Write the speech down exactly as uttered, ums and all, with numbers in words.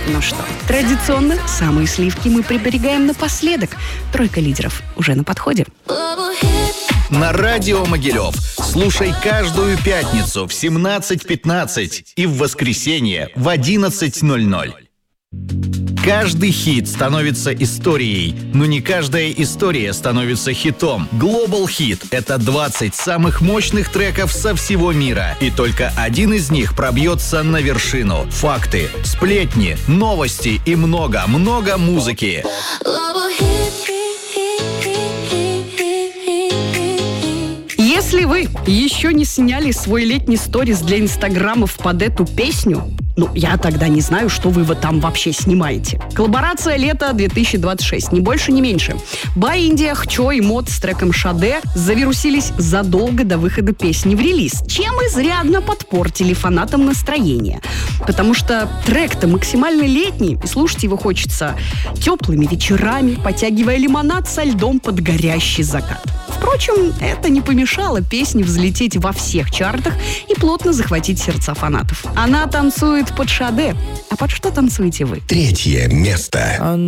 Ну что, традиционно самые сливки мы приберегаем напоследок. Тройка лидеров уже на подходе. На радио Могилев. Слушай каждую пятницу в семнадцать пятнадцать и в воскресенье в одиннадцать ноль ноль. Каждый хит становится историей, но не каждая история становится хитом. Global Hit — это двадцать самых мощных треков со всего мира, и только один из них пробьется на вершину. Факты, сплетни, новости и много-много музыки. Если вы еще не сняли свой летний сторис для инстаграмов под эту песню, ну, я тогда не знаю, что вы вот там вообще снимаете. Коллаборация лета две тысячи двадцать шесть, ни больше, ни меньше. Бай Индия, Хчо и Мод с треком «Шаде» завирусились задолго до выхода песни в релиз, чем изрядно подпортили фанатам настроение. Потому что трек-то максимально летний, и слушать его хочется теплыми вечерами, потягивая лимонад со льдом под горящий закат. Впрочем, это не помешало песне взлететь во всех чартах и плотно захватить сердца фанатов. Она танцует под «Шаде». А под что танцуете вы? Третье место.